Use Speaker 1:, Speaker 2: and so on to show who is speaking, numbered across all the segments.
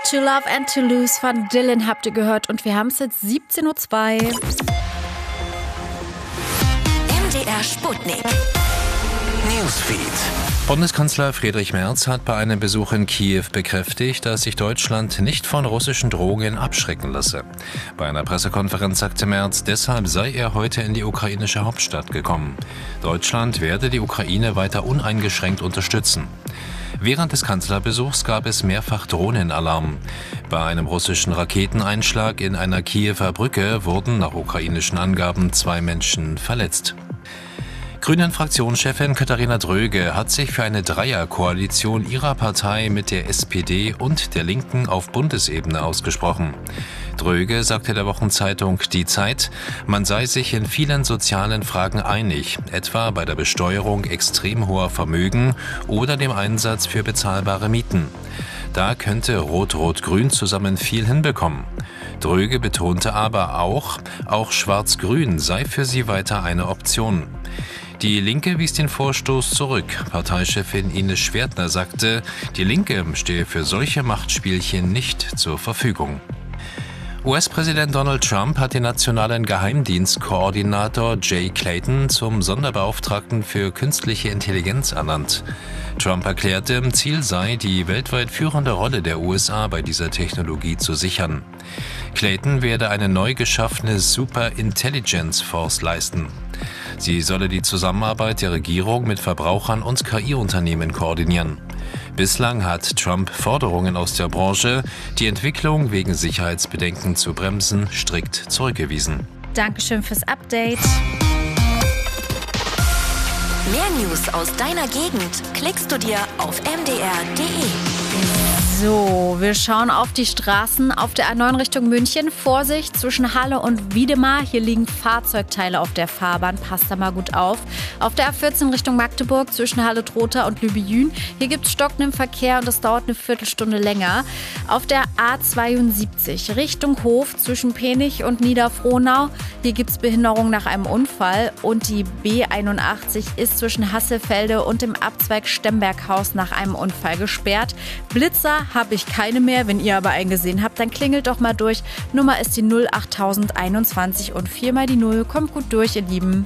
Speaker 1: To Love and To Lose von Dylan habt ihr gehört und wir haben es jetzt 17:02 Uhr.
Speaker 2: MDR Sputnik.
Speaker 3: Newsfeed. Bundeskanzler Friedrich Merz hat bei einem Besuch in Kiew bekräftigt, dass sich Deutschland nicht von russischen Drohungen abschrecken lasse. Bei einer Pressekonferenz sagte Merz, deshalb sei er heute in die ukrainische Hauptstadt gekommen. Deutschland werde die Ukraine weiter uneingeschränkt unterstützen. Während des Kanzlerbesuchs gab es mehrfach Drohnenalarm. Bei einem russischen Raketeneinschlag in einer Kiewer Brücke wurden nach ukrainischen Angaben 2 Menschen verletzt. Grünen-Fraktionschefin Katharina Dröge hat sich für eine Dreierkoalition ihrer Partei mit der SPD und der Linken auf Bundesebene ausgesprochen. Dröge sagte der Wochenzeitung Die Zeit, man sei sich in vielen sozialen Fragen einig, etwa bei der Besteuerung extrem hoher Vermögen oder dem Einsatz für bezahlbare Mieten. Da könnte Rot-Rot-Grün zusammen viel hinbekommen. Dröge betonte aber auch Schwarz-Grün sei für sie weiter eine Option. Die Linke wies den Vorstoß zurück. Parteichefin Ines Schwertner sagte, die Linke stehe für solche Machtspielchen nicht zur Verfügung. US-Präsident Donald Trump hat den nationalen Geheimdienstkoordinator Jay Clayton zum Sonderbeauftragten für künstliche Intelligenz ernannt. Trump erklärte, Ziel sei, die weltweit führende Rolle der USA bei dieser Technologie zu sichern. Clayton werde eine neu geschaffene Super Intelligence Force leisten. Sie solle die Zusammenarbeit der Regierung mit Verbrauchern und KI-Unternehmen koordinieren. Bislang hat Trump Forderungen aus der Branche, die Entwicklung wegen Sicherheitsbedenken zu bremsen, strikt zurückgewiesen.
Speaker 1: Dankeschön fürs Update.
Speaker 2: Mehr News aus deiner Gegend klickst du dir auf mdr.de.
Speaker 1: So, wir schauen auf die Straßen auf der A9 Richtung München. Vorsicht zwischen Halle und Wiedemar. Hier liegen Fahrzeugteile auf der Fahrbahn. Passt da mal gut auf. Auf der A14 Richtung Magdeburg zwischen Halle-Trotha und Lübejün. Hier gibt es stockenden Verkehr und das dauert eine Viertelstunde länger. Auf der A72 Richtung Hof zwischen Penich und Niederfrohnau. Hier gibt es Behinderung nach einem Unfall. Und die B81 ist zwischen Hasselfelde und dem Abzweig Stemberghaus nach einem Unfall gesperrt. Blitzer habe ich keine mehr. Wenn ihr aber einen gesehen habt, dann klingelt doch mal durch. Nummer ist die 08021 und 4 mal die 0. Kommt gut durch, ihr Lieben.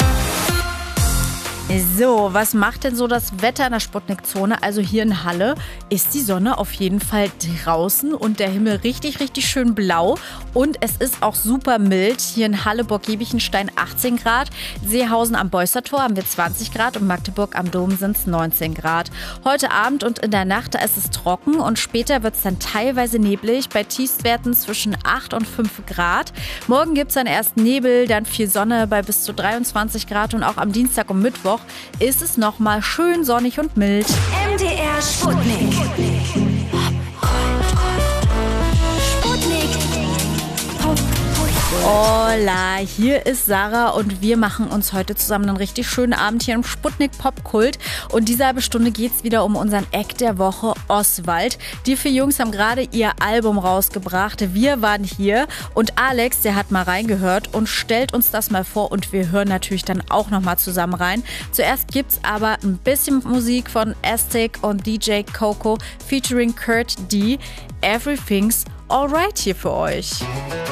Speaker 1: So, was macht denn so das Wetter in der Sputnik-Zone? Also hier in Halle ist die Sonne auf jeden Fall draußen und der Himmel richtig, richtig schön blau. Und es ist auch super mild. Hier in Halle, Burg-Giebichenstein 18 Grad. Seehausen am Beussertor haben wir 20 Grad und Magdeburg am Dom sind es 19 Grad. Heute Abend und in der Nacht, da ist es trocken und später wird es dann teilweise neblig bei Tiefstwerten zwischen 8 und 5 Grad. Morgen gibt es dann erst Nebel, dann viel Sonne bei bis zu 23 Grad und auch am Dienstag und Mittwoch ist es nochmal schön sonnig und mild.
Speaker 2: MDR Sputnik.
Speaker 1: Hola, hier ist Sarah und wir machen uns heute zusammen einen richtig schönen Abend hier im Sputnik Popkult. Und diese halbe Stunde geht es wieder um unseren Act der Woche, Oswald. Die 4 Jungs haben gerade ihr Album rausgebracht. Wir waren hier und Alex, der hat mal reingehört und stellt uns das mal vor und wir hören natürlich dann auch nochmal zusammen rein. Zuerst gibt's aber ein bisschen Musik von Aztec und DJ Coco featuring Kurt D. Everything's Alright hier für euch.